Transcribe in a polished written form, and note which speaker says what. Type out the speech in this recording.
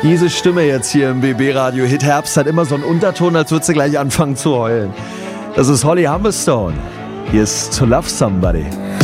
Speaker 1: Diese Stimme jetzt hier im BB-Radio Hit Herbst hat immer so einen Unterton, als würde sie gleich anfangen zu heulen. Das ist Holly Humberstone. Hier ist To Love Somebody.